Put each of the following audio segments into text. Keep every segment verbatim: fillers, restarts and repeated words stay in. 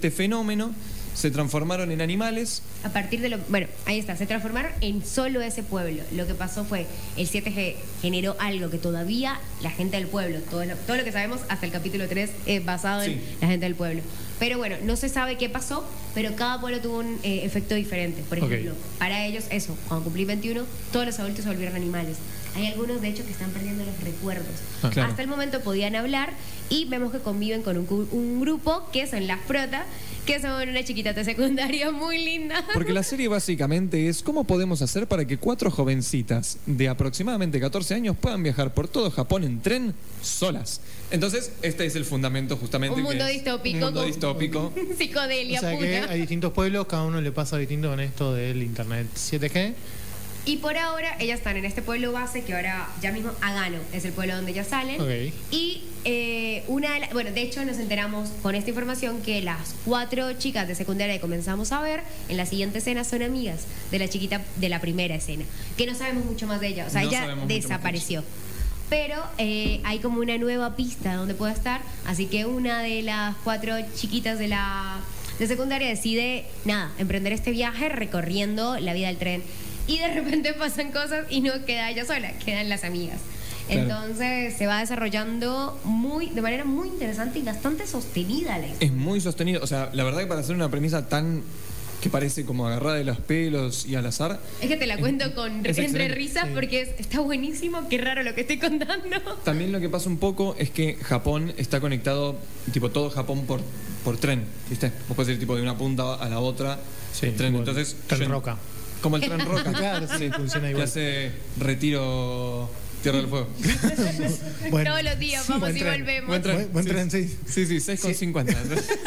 este fenómeno, se transformaron en animales. A partir de lo... Bueno, ahí está, se transformaron en solo ese pueblo. Lo que pasó fue, el siete G generó algo que todavía la gente del pueblo, todo lo, todo lo que sabemos hasta el capítulo tres es basado sí. en la gente del pueblo. Pero bueno, no se sabe qué pasó, pero cada pueblo tuvo un eh, efecto diferente. Por ejemplo, okay. para ellos, eso, cuando cumplí veintiuno, todos los adultos se volvieron animales. Hay algunos, de hecho, que están perdiendo los recuerdos. Ah, claro. Hasta el momento podían hablar y vemos que conviven con un, un grupo que son las protas, que son una chiquita de secundaria muy linda. Porque la serie básicamente es cómo podemos hacer para que cuatro jovencitas de aproximadamente catorce años puedan viajar por todo Japón en tren solas. Entonces, este es el fundamento justamente. Un mundo que distópico. Un mundo distópico. Psicodelia o sea pura. Que hay distintos pueblos, cada uno le pasa distinto con esto del internet siete G. Y por ahora ellas están en este pueblo base que ahora ya mismo Agano es el pueblo donde ellas salen. Okay. Y eh, una de la, bueno, de hecho nos enteramos con esta información que las cuatro chicas de secundaria que comenzamos a ver en la siguiente escena son amigas de la chiquita de la primera escena, que no sabemos mucho más de ella, o sea, no ella desapareció. Pero eh, hay como una nueva pista donde puede estar, así que una de las cuatro chiquitas de la de secundaria decide, nada, emprender este viaje recorriendo la vida del tren. Y de repente pasan cosas y no queda ella sola, quedan las amigas. Claro. Entonces se va desarrollando muy, de manera muy interesante y bastante sostenida la historia. Es muy sostenido, o sea, la verdad que para hacer una premisa tan que parece como agarrada de los pelos y al azar. Es que te la cuento es, con es entre risas sí. porque es, está buenísimo, qué raro lo que estoy contando. También lo que pasa un poco es que Japón está conectado, tipo todo Japón por, por tren, ¿viste? Vos podés ir tipo de una punta a la otra, sí, tren, bueno, entonces tren yo, roca. Como el tren roca. Claro, sí, funciona igual. Que hace retiro Tierra del Fuego. Bueno, todos los días vamos y tren. volvemos. Buen tren, buen tren sí. Sí, sí, seis con cincuenta.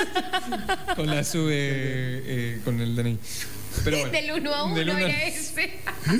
Con la sube eh, con el D N I. Pero bueno, del uno a uno era ese.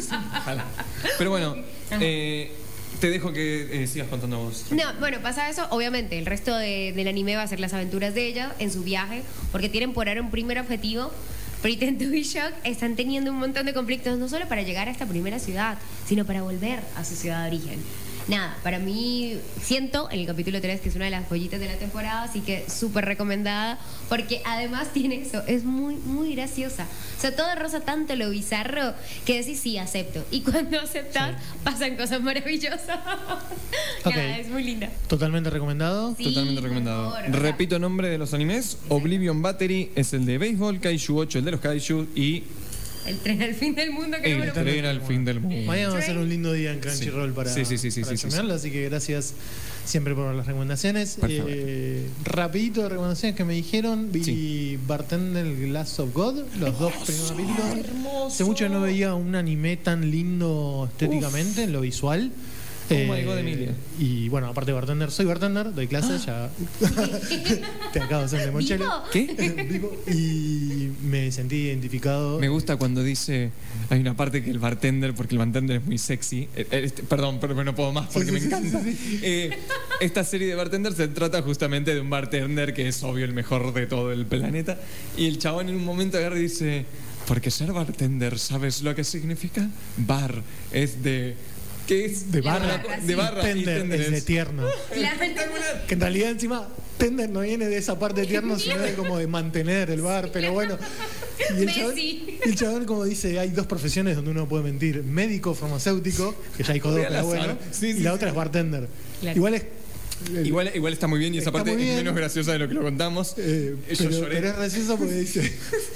Pero bueno, eh, te dejo que eh, sigas contando vos. No, bueno, pasa eso. Obviamente, el resto de, del anime va a ser las aventuras de ella en su viaje, porque tienen por ahora un primer objetivo. Pretend to be Shocked están teniendo un montón de conflictos, no solo para llegar a esta primera ciudad, sino para volver a su ciudad de origen. Nada, para mí siento en el capítulo tres que es una de las joyitas de la temporada, así que súper recomendada, porque además tiene eso, es muy, muy graciosa. O sea, todo roza tanto lo bizarro que decís sí, acepto. Y cuando aceptas, sí. pasan cosas maravillosas. Okay. Nada, es muy linda. Totalmente recomendado. Sí, Totalmente recomendado. Favor, Repito nombre de los animes. Oblivion Battery es el de béisbol, Kaiju ocho el de los Kaiju y... El tren al fin del mundo que el no me lo tren al fin del mundo. Mañana va a ser un lindo día en Crunchyroll sí. para, sí, sí, sí, sí, para sí, sí, sí. Así que gracias siempre por las recomendaciones. Eh, rapidito de recomendaciones que me dijeron. Vi sí. Bartender Glass of God, los hermoso, dos primeros capítulos. Hermoso. Hace mucho no veía un anime tan lindo estéticamente, Uf. en lo visual. Oh eh, my God, Emilia. Y bueno, aparte de bartender, soy bartender, doy clases, ah. ya te acabo de hacer de mochelo. ¿Qué? Vivo. Y me sentí identificado. Me gusta cuando dice, hay una parte que el bartender, porque el bartender es muy sexy, eh, este, perdón, pero no puedo más porque sí, me sí, encanta. Sí, sí. Eh, esta serie de bartender se trata justamente de un bartender que es obvio el mejor de todo el planeta, y el chabón en un momento agarra y dice, porque ser bartender, ¿sabes lo que significa? Bar es de... ¿Qué es? De barra. De barra. Tender, y tender es de tierno. Espectacular. Que en realidad encima tender no viene de esa parte de tierno, sino de como de mantener el bar, pero bueno. Y el chabón, el chabón como dice, hay dos profesiones donde uno puede mentir. Médico, farmacéutico, que ya hay codo, pero bueno. Sí, sí, y la sí. otra es bartender. Claro. Igual es... El, igual, igual está muy bien y esa parte es menos graciosa de lo que lo contamos. Eh, pero, pero es gracioso porque dice,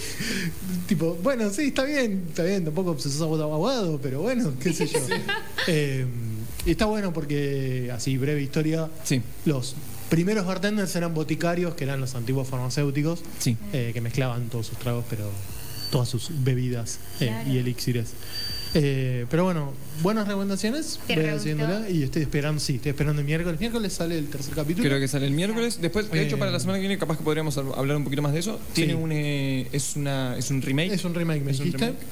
tipo, bueno, sí, está bien, está bien, tampoco sos abogado, pero bueno, qué sé yo. Sí. Eh, y está bueno porque, así, breve historia, sí. los primeros bartenders eran boticarios, que eran los antiguos farmacéuticos, sí. eh, que mezclaban todos sus tragos, pero todas sus bebidas eh, claro. y elixires. Eh, pero bueno, buenas recomendaciones. Voy haciéndola y estoy esperando, sí, estoy esperando el miércoles. El miércoles sale el tercer capítulo. Creo que sale el miércoles. Después, de hecho, eh, para la semana que viene, capaz que podríamos hablar un poquito más de eso. Tiene sí. un eh, es una es un remake. Es un remake, me es dijiste. Un remake.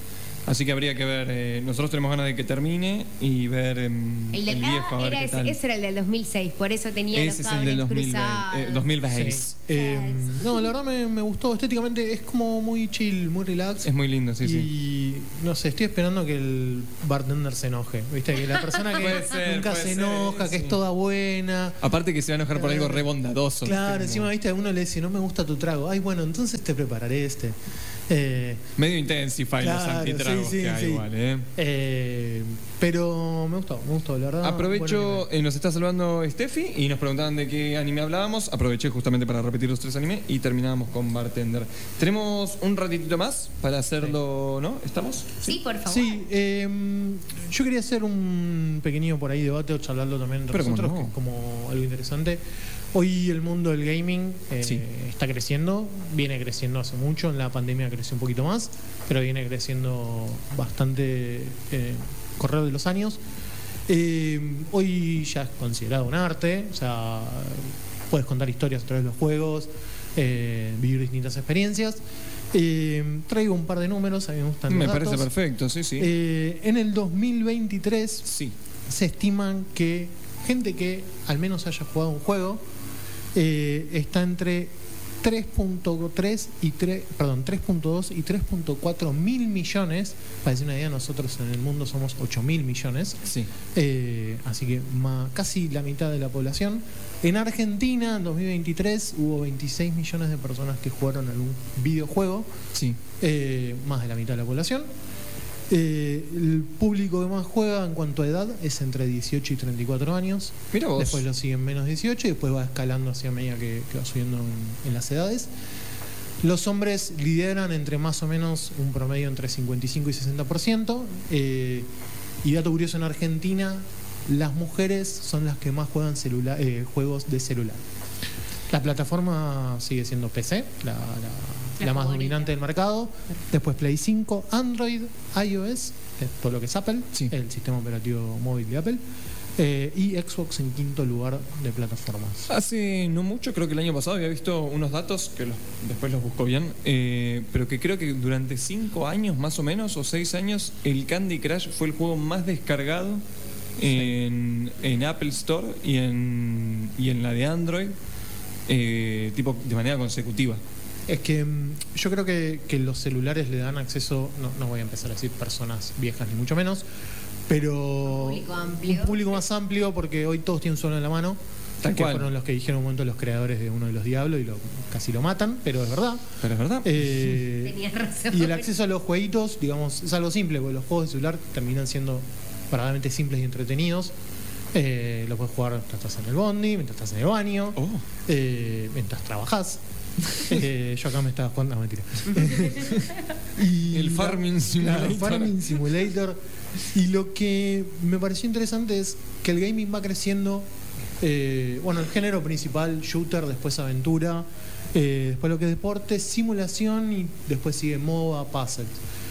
Así que habría que ver. Eh, nosotros tenemos ganas de que termine y ver eh, el, El de el viejo. A ver era qué ese, tal. ese era el del dos mil seis, por eso tenía Ese los es el del cables dos mil veinte, cruzados. eh, dos mil veinte. Sí. Eh, no, la verdad me, me gustó. Estéticamente es como muy chill, muy relax. Es muy lindo, sí, y sí. no sé, estoy esperando que el bartender se enoje. ¿Viste? Que la persona que Puede ser, nunca puede se ser, enoja, que sí. es toda buena. Aparte que se va a enojar por algo re bondadoso. Claro, ¿viste? encima, Como viste, a uno le dice, no me gusta tu trago. Ay, bueno, entonces te prepararé este. Eh, medio Intensify los Claro, antitragos sí, sí, que hay sí. igual, ¿eh? eh, pero me gustó, me gustó, la verdad. Aprovecho, buen eh, nos está saludando Steffi y nos preguntaban de qué anime hablábamos. Aproveché justamente para repetir los tres animes y terminábamos con Bartender. Tenemos un ratitito más para hacerlo, ¿no? ¿Estamos? Sí, por favor. Sí, eh, yo quería hacer un pequeño por ahí debate o charlarlo también entre Pero cómo nosotros, no. que es como algo interesante. Hoy el mundo del gaming eh, Sí. está creciendo, viene creciendo hace mucho, en la pandemia creció un poquito más, pero viene creciendo bastante eh, correr de los años. Eh, hoy ya es considerado un arte, o sea, puedes contar historias a través de los juegos, eh, vivir distintas experiencias. Eh, traigo un par de números, a mí me gustan Me los parece datos. perfecto, sí, sí. Eh, en el dos mil veintitrés sí. se estiman que gente que al menos haya jugado un juego eh, está entre tres punto tres y tres, perdón, tres punto dos y tres punto cuatro mil millones. Para decir una idea, nosotros en el mundo somos ocho mil millones. Sí. Eh, así que más, casi la mitad de la población. En Argentina, en dos mil veintitrés, hubo veintiséis millones de personas que jugaron algún videojuego, Sí. eh, más de la mitad de la población. Eh, el público que más juega en cuanto a edad es entre dieciocho y treinta y cuatro años. Mira vos. Después lo siguen menos dieciocho y después va escalando hacia medida que, que va subiendo en, en las edades. Los hombres lideran entre más o menos un promedio entre cincuenta y cinco y sesenta por ciento. Eh, y dato curioso, en Argentina las mujeres son las que más juegan celular, eh, juegos de celular. La plataforma sigue siendo P C, la, la, la, La más favorita. dominante del mercado. Después Play cinco, Android, iOS, eh, todo lo que es Apple, Sí. el sistema operativo móvil de Apple. Eh, y Xbox en quinto lugar de plataformas. Hace no mucho, creo que el año pasado había visto unos datos, que los- después los busco bien, eh, pero que creo que durante cinco años más o menos, o seis años, el Candy Crush fue el juego más descargado en, en Apple Store y en, y en la de Android, eh, tipo de manera consecutiva. Es que mm, yo creo que, que los celulares le dan acceso, no, no voy a empezar a decir personas viejas ni mucho menos, pero Un público amplio. un público más amplio porque hoy todos tienen un celular en la mano. Tal que cual. fueron los que dijeron un momento los creadores de uno de los Diablos y lo, casi lo matan, pero es verdad. Pero es verdad. Eh, Tenías razón. y el acceso a los jueguitos, digamos, es algo simple, porque los juegos de celular terminan siendo verdaderamente simples y entretenidos. Eh, lo puedes jugar mientras estás en el bondi, mientras estás en el baño, Oh. eh, mientras trabajás. Eh, yo acá me estaba jugando, no, mentira. y El Farming Simulator. Claro, Farming Simulator. Y lo que me pareció interesante es que el gaming va creciendo. Eh, bueno, el género principal, shooter, después aventura, eh, después lo que es deporte, simulación y después sigue MOBA, puzzles.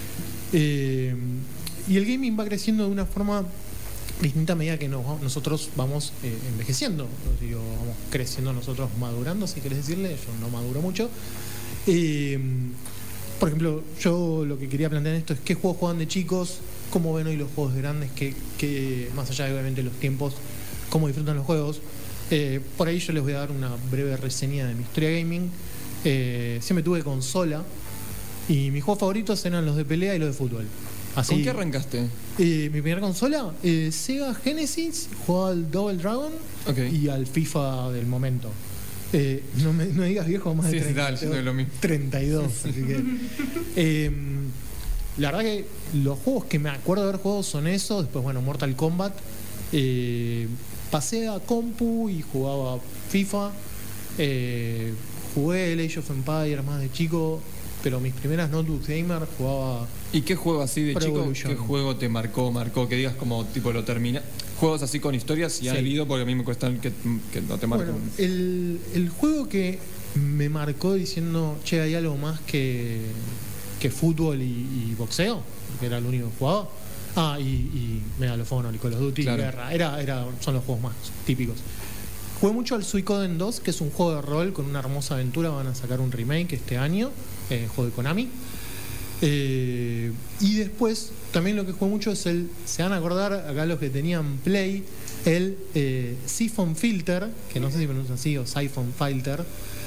Eh, y el gaming va creciendo de una forma distinta a medida que nos- nosotros vamos eh, envejeciendo. Digo, vamos creciendo nosotros, madurando, si querés decirle. Yo no maduro mucho. Eh, por ejemplo, yo lo que quería plantear en esto es qué juegos juegan de chicos, cómo ven hoy los juegos grandes, que, que más allá de obviamente los tiempos, cómo disfrutan los juegos. Eh, por ahí yo les voy a dar una breve reseña de mi historia gaming. Eh, siempre tuve consola y mis juegos favoritos eran los de pelea y los de fútbol. Así, ¿Con qué arrancaste? eh, mi primera consola, eh, Sega Genesis, jugaba al Double Dragon Ok. y al FIFA del momento. Eh, no me no digas viejo, más Sí, de sí, treinta, dale, yo tengo lo mismo. treinta y dos, así que... eh, la verdad que los juegos que me acuerdo de haber jugado son esos. Después, bueno, Mortal Kombat. Eh, pasé a compu y jugaba FIFA. Eh, jugué el Age of Empires más de chico, pero mis primeras notebooks gamer jugaba... ¿Y qué juego así de Pro chico? Evolution. ¿Qué juego te marcó, marcó? Que digas como tipo lo termina. Juegos así con historias, si Sí. ha habido, porque a mí me cuesta que, que no te marquen. Bueno, el, el juego que me marcó diciendo, che, hay algo más que, que fútbol y, y boxeo, que era lo único que jugaba. Ah, y, y Medal of Honor y Call of Duty, Claro. Guerra. Era, era, son los juegos más típicos. Jugué mucho al Suicoden dos, que es un juego de rol con una hermosa aventura. Van a sacar un remake este año, eh, juego de Konami. Eh, y después, también lo que juego mucho es el, se van a acordar, acá los que tenían Play, el eh, Siphon Filter, que no sé si pronuncia así, o Siphon Filter,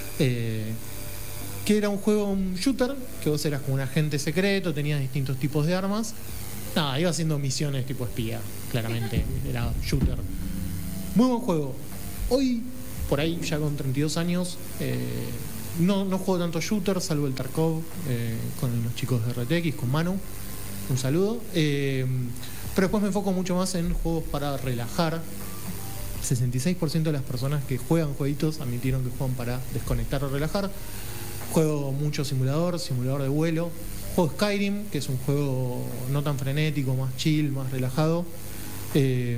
eh, que era un juego, un shooter, que vos eras como un agente secreto, tenías distintos tipos de armas. Nada, iba haciendo misiones tipo espía, claramente, era shooter. Muy buen juego. Hoy, por ahí, ya con treinta y dos años, eh, no, no juego tanto shooter, salvo el Tarkov, eh, con los chicos de R T X, con Manu. Un saludo. Eh, pero después me enfoco mucho más en juegos para relajar. sesenta y seis por ciento de las personas que juegan jueguitos admitieron que juegan para desconectar o relajar. Juego mucho simulador, simulador de vuelo. Juego Skyrim, que es un juego no tan frenético, más chill, más relajado. Eh,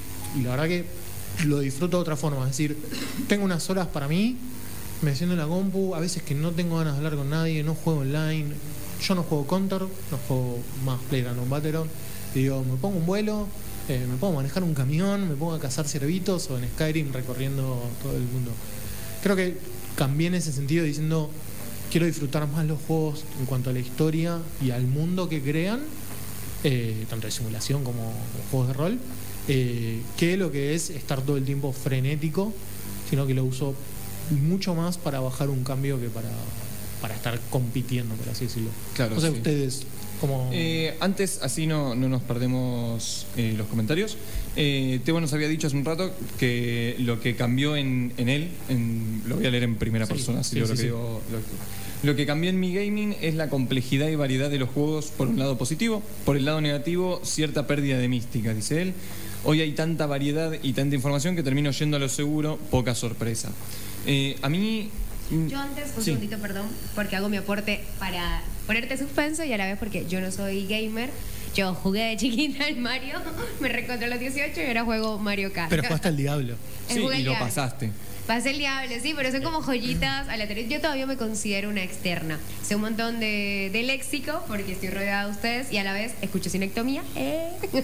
y la verdad que lo disfruto de otra forma. Es decir, tengo unas horas para mí, me siento en la compu, a veces que no tengo ganas de hablar con nadie, no juego online. Yo no juego Counter, no juego más PlayerUnknown's Battlegrounds. Y digo, me pongo un vuelo, eh, me pongo a manejar un camión, me pongo a cazar ciervitos o en Skyrim recorriendo todo el mundo. Creo que cambié en ese sentido diciendo, quiero disfrutar más los juegos en cuanto a la historia y al mundo que crean, eh, tanto de simulación como juegos de rol, eh, que lo que es estar todo el tiempo frenético, sino que lo uso mucho más para bajar un cambio que para, para estar compitiendo, por así decirlo. Claro, no sé, sí. ustedes, como... Eh, antes, así no, no nos perdemos eh, los comentarios. Eh, Tebo nos había dicho hace un rato que lo que cambió en, en él, en, lo voy a leer en primera Sí, persona, así sí, lo, sí, que sí. digo, lo, lo que cambió en mi gaming es la complejidad y variedad de los juegos por un lado positivo, por el lado negativo, cierta pérdida de mística, dice él. Hoy hay tanta variedad y tanta información que termino yendo a lo seguro, poca sorpresa. Eh, a mí... Yo antes, un Sí. segundito, perdón, porque hago mi aporte para ponerte suspenso y a la vez porque yo no soy gamer. Yo jugué de chiquita en Mario, me reencontré a los dieciocho y ahora juego Mario Kart. Pero jugaste al diablo. Eh, Sí, jugué y el lo diablo. pasaste. Pasé el diablo, sí, pero son como joyitas aleatorias. Yo todavía me considero una externa. Sé un montón de, de léxico porque estoy rodeada de ustedes y a la vez escucho Sinectomía eh,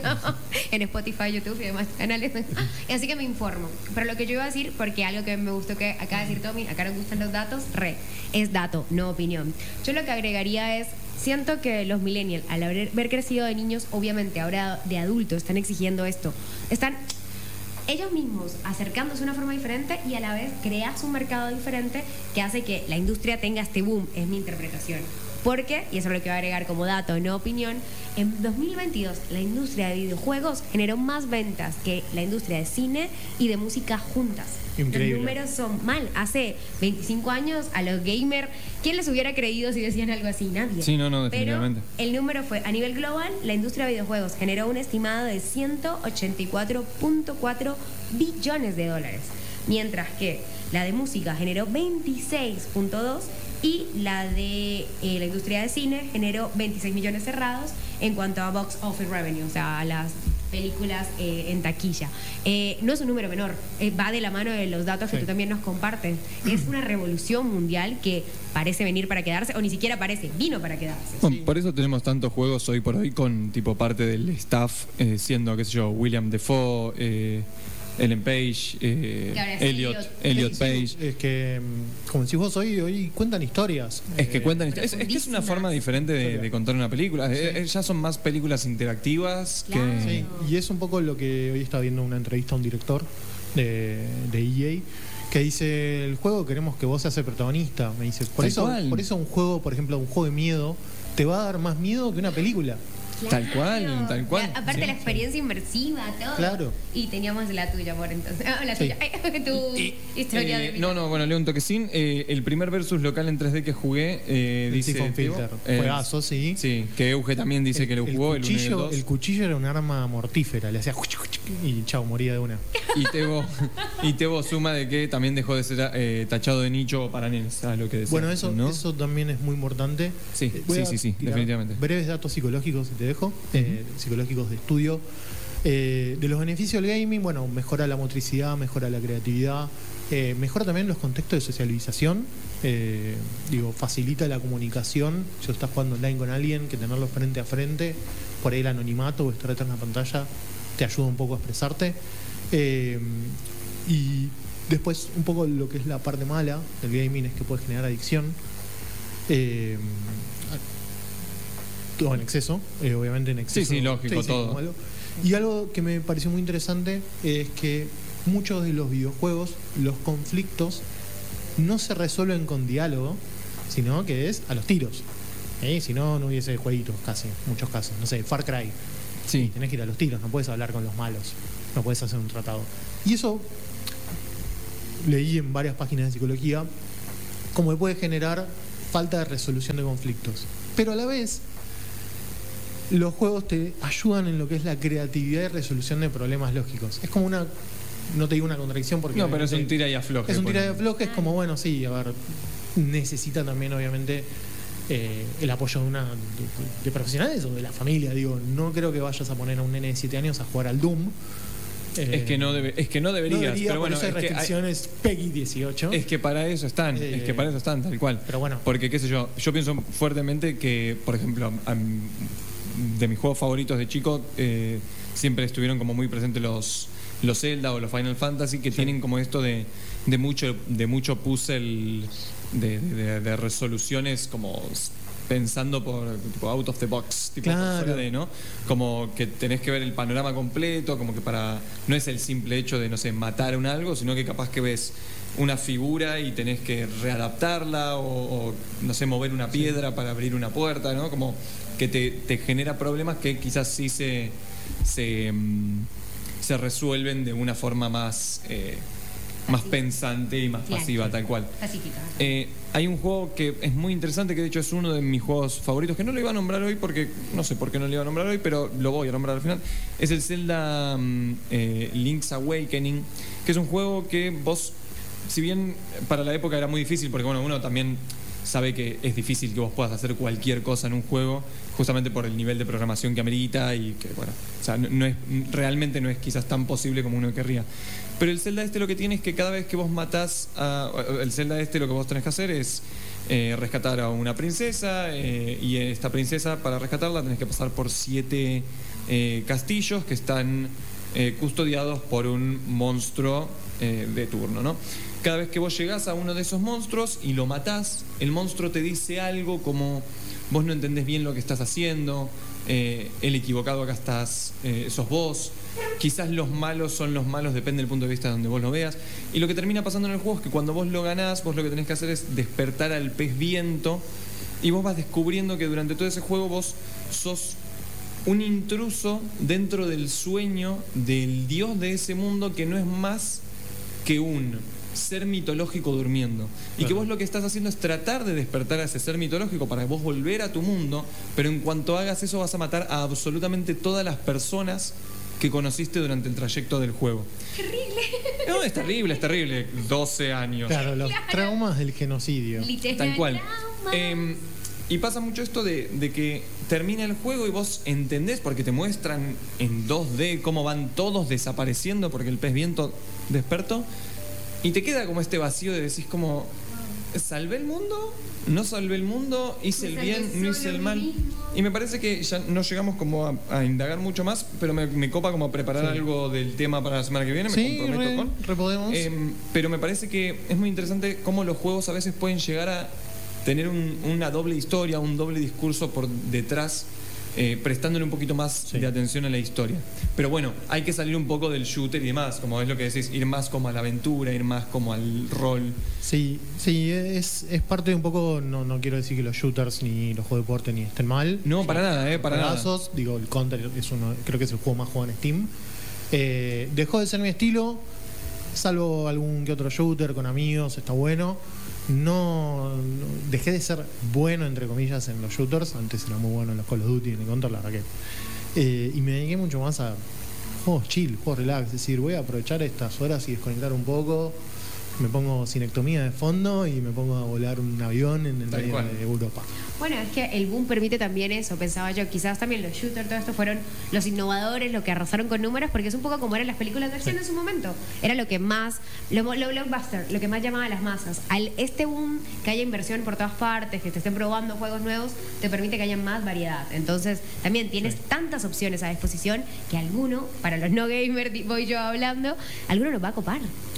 en Spotify, YouTube y demás canales. Así que me informo. Pero lo que yo iba a decir, porque algo que me gustó que acaba de decir Tommy, acá nos gustan los datos, re, es dato, no opinión. Yo lo que agregaría es, siento que los millennials, al haber, haber crecido de niños, obviamente ahora de adultos, están exigiendo esto. Están... ellos mismos acercándose de una forma diferente y a la vez creas un mercado diferente que hace que la industria tenga este boom, es mi interpretación. Porque, y eso es lo que voy a agregar como dato, no opinión, en dos mil veintidós la industria de videojuegos generó más ventas que la industria de cine y de música juntas. Increíble. Los números son mal. Hace veinticinco años a los gamers, ¿quién les hubiera creído si decían algo así? Nadie. Sí, no, no, Pero definitivamente. el número fue, a nivel global, la industria de videojuegos generó un estimado de ciento ochenta y cuatro punto cuatro billones de dólares, mientras que la de música generó veintiséis punto dos y la de eh, la industria de cine generó veintiséis millones cerrados en cuanto a box office revenue, o sea, a las películas eh, en taquilla. Eh, no es un número menor, eh, va de la mano de los datos que Sí. tú también nos compartes. Es una revolución mundial que parece venir para quedarse, o ni siquiera parece, vino para quedarse. Bueno, por eso tenemos tantos juegos hoy por hoy con tipo parte del staff, eh, siendo, qué sé yo, William Defoe, eh, Ellen Page, eh, Que ahora es Elliot, Elliot. Elliot Sí, Page. sí, es que, mm, como decís vos, hoy, hoy cuentan historias. Es que Eh, cuentan historias. Es, es que es una forma diferente de, de contar una película. Eh, eh, ya son más películas interactivas Claro. que. Sí, y es un poco lo que hoy estaba viendo una entrevista a un director de, de E A que dice, el juego queremos que vos seas el protagonista. Me dice, por Tal eso, cual. por eso un juego, por ejemplo, un juego de miedo, te va a dar más miedo que una película. Tal cual, tal cual. Y aparte Sí, la sí. experiencia inmersiva, todo. Claro. Y teníamos la tuya, por entonces. Ah, la Sí. tuya. Ay, tu historia Eh, de no, no, bueno, leo un toquecín. Eh, el primer versus local en tres D que jugué, eh, El dice. Siphon Teo, Filter. eh, Juegazo, sí. Sí, que Euge también dice que lo jugó, el, uno y el cuchillo, dos. el cuchillo era un arma mortífera, le hacía y chao, moría de una. Y Tebo, y Tebo suma de que también dejó de ser eh, tachado de nicho para nenes, ¿sabes lo que decía? Bueno, eso, ¿no? eso también es muy importante. Sí, Eh, voy sí, a sí, sí, tirar definitivamente. Breves datos psicológicos, si te dejo, eh, psicológicos de estudio. Eh, de los beneficios del gaming, bueno, mejora la motricidad, mejora la creatividad, eh, mejora también los contextos de socialización, eh, digo, facilita la comunicación. Si estás jugando online con alguien, que tenerlo frente a frente, por ahí el anonimato o estar detrás de una pantalla te ayuda un poco a expresarte. Eh, y después, un poco lo que es la parte mala del gaming es que puede generar adicción. Eh, todo en exceso, eh, obviamente en exceso. Sí, sí, lógico, sí, todo. como algo. Y algo que me pareció muy interesante es que muchos de los videojuegos, los conflictos no se resuelven con diálogo, sino que es a los tiros. ¿Eh? Si no, no hubiese jueguitos casi, en muchos casos. No sé, Far Cry. Sí. Tenés que ir a los tiros, no puedes hablar con los malos, no puedes hacer un tratado. Y eso leí en varias páginas de psicología, como que puede generar falta de resolución de conflictos. Pero a la vez, los juegos te ayudan en lo que es la creatividad y resolución de problemas lógicos. Es como una, no te digo una contradicción porque... No, pero es un tira y afloje. Es un tira y afloje, es como, bueno, sí, a ver, necesita también obviamente eh, el apoyo de una de, de profesionales o de la familia. Digo, no creo que vayas a poner a un nene de siete años a jugar al Doom. Eh, es que no debe, es que no deberías, no debería, pero bueno, por eso hay es que restricciones hay, Peggy dieciocho. Es que para eso están, eh, es que para eso están, tal cual. Pero bueno. Porque qué sé yo, yo pienso fuertemente que, por ejemplo, a, a, de mis juegos favoritos de chico eh, siempre estuvieron como muy presentes los los Zelda o los Final Fantasy, que sí. tienen como esto de, de mucho de mucho puzzle de, de, de resoluciones como pensando por tipo out of the box, tipo claro. fuera de, ¿no? Como que tenés que ver el panorama completo, como que para no es el simple hecho de, no sé, matar un algo, sino que capaz que ves una figura y tenés que readaptarla o, o no sé, mover una piedra sí. para abrir una puerta, ¿no? Como que te, te genera problemas que quizás sí se se, se resuelven de una forma más eh, más pensante y más claro. pasiva, tal cual. Pacífica. Eh, hay un juego que es muy interesante, que de hecho es uno de mis juegos favoritos, que no lo iba a nombrar hoy porque no sé por qué no lo iba a nombrar hoy, pero lo voy a nombrar al final. Es el Zelda eh, Link's Awakening, que es un juego que vos, si bien para la época era muy difícil, porque bueno, uno también sabe que es difícil que vos puedas hacer cualquier cosa en un juego, justamente por el nivel de programación que amerita y que, bueno, o sea, no, no es, realmente no es quizás tan posible como uno querría. Pero el Zelda este lo que tiene es que cada vez que vos matás a, el Zelda este lo que vos tenés que hacer es eh, rescatar a una princesa eh, y esta princesa, para rescatarla tenés que pasar por siete eh, castillos que están eh, custodiados por un monstruo eh, de turno, ¿no? Cada vez que vos llegás a uno de esos monstruos y lo matás, el monstruo te dice algo como vos no entendés bien lo que estás haciendo, eh, el equivocado acá estás, eh, sos vos, quizás los malos son los malos, depende del punto de vista donde vos lo veas. Y lo que termina pasando en el juego es que cuando vos lo ganás, vos lo que tenés que hacer es despertar al pez viento y vos vas descubriendo que durante todo ese juego vos sos un intruso dentro del sueño del dios de ese mundo, que no es más que un ser mitológico durmiendo. Y que vos lo que estás haciendo es tratar de despertar a ese ser mitológico para vos volver a tu mundo, pero en cuanto hagas eso vas a matar a absolutamente todas las personas que conociste durante el trayecto del juego. Terrible. No, es terrible, es terrible. doce años. Claro, los claro. traumas del genocidio. Literal. Tal cual. Eh, y pasa mucho esto de, de que termina el juego y vos entendés, porque te muestran en dos D cómo van todos desapareciendo porque el pez viento despertó. Y te queda como este vacío de decís como, ¿salvé el mundo? ¿No salvé el mundo? ¿Hice el bien? ¿No hice el mal? Y me parece que ya no llegamos como a, a indagar mucho más, pero me, me copa como preparar sí. algo del tema para la semana que viene, me sí, comprometo re, con. Re podemos. Eh, pero me parece que es muy interesante cómo los juegos a veces pueden llegar a tener un, una doble historia, un doble discurso por detrás, Eh, prestándole un poquito más sí. de atención a la historia. Pero bueno, hay que salir un poco del shooter y demás, como es lo que decís, ir más como a la aventura, ir más como al rol. Sí, sí, es, es parte de un poco, no, no quiero decir que los shooters ni los juegos de deporte ni estén mal. No, para nada, eh, para nada. Digo, el Counter es uno, creo que es el juego más jugado en Steam. Eh, dejó de ser mi estilo, salvo algún que otro shooter con amigos, está bueno. No, no dejé de ser bueno entre comillas en los shooters. Antes era muy bueno en los Call of Duty y en el Counter, la verdad que eh, y me dediqué mucho más a juegos chill, juegos relax. Es decir, voy a aprovechar estas horas y desconectar un poco. Me pongo cinectomía de fondo y me pongo a volar un avión en el Tal medio cual. de Europa. Bueno, es que el boom permite también eso, pensaba yo. Quizás también los shooters, todo esto fueron los innovadores, los que arrasaron con números, porque es un poco como eran las películas de acción sí. en su momento. Era lo que más, lo, lo blockbuster, lo que más llamaba a las masas. Al este boom, que haya inversión por todas partes, que te estén probando juegos nuevos, te permite que haya más variedad. Entonces, también tienes sí. tantas opciones a disposición que alguno, para los no gamers, voy yo hablando, alguno nos va a copar.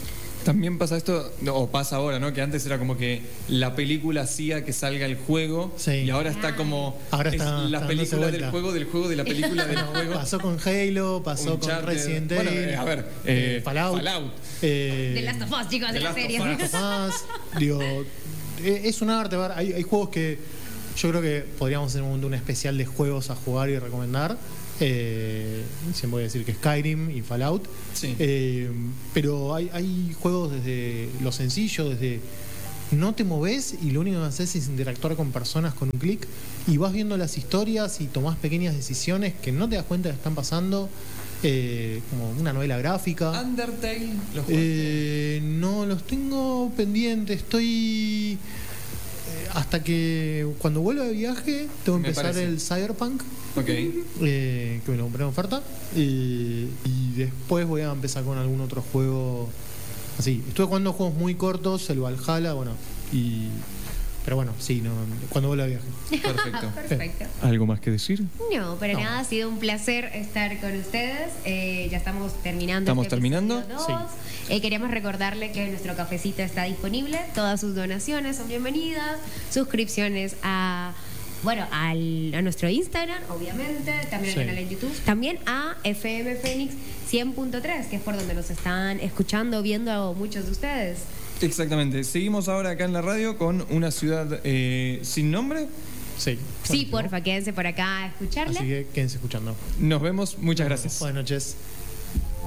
También pasa esto, o pasa ahora, ¿no? Que antes era como que la película hacía que salga el juego Sí. y ahora está como Ahora es está- la está dándose película del vuelta. juego, del juego, de la película del juego. Pasó con Halo, pasó Uncharted. con Resident Bueno, Evil. eh, a ver, eh, eh, Fallout. Fallout. eh, De Last of Us, chicos, de The la Last of serie. Us. Last of Us. Digo, eh, es un arte. ver, Hay, hay juegos que yo creo que podríamos hacer un, un especial de juegos a jugar y recomendar. Eh, siempre voy a decir que Skyrim y Fallout. Sí. Eh, pero hay, hay juegos desde lo sencillo, desde no te moves y lo único que haces es interactuar con personas con un clic y vas viendo las historias y tomás pequeñas decisiones que no te das cuenta que están pasando, eh, como una novela gráfica. Undertale, los juegos. Eh, no, los tengo pendientes. Estoy. eh, hasta que cuando vuelva de viaje, tengo que Me empezar parece. el Cyberpunk, Ok. eh, que me lo compré en oferta. eh, y después voy a empezar con algún otro juego así. Estuve jugando juegos muy cortos, el Valhalla, bueno, y. Pero bueno, sí, no, cuando vuelva de viaje. Perfecto. Perfecto. ¿Algo más que decir? No, para No. nada, ha sido un placer estar con ustedes. Eh, ya estamos terminando. ¿Estamos este terminando? episodio dos. Eh, queríamos recordarle que nuestro cafecito está disponible. Todas sus donaciones son bienvenidas. Suscripciones a, bueno, al, a nuestro Instagram, obviamente. También Sí. al canal en YouTube. También a F M Fénix cien punto tres, que es por donde nos están escuchando, viendo muchos de ustedes. Exactamente. Seguimos ahora acá en la radio con una ciudad eh, sin nombre. Sí. Sí, buenísimo. porfa, quédense por acá a escucharle. Así que quédense escuchando. Nos vemos. Muchas gracias. Buenas noches.